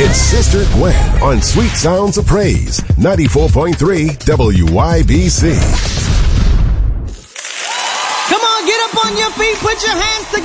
It's Sister Gwen on Sweet Sounds of Praise, 94.3 WYBC. Come on, get up on your feet, put your hands together.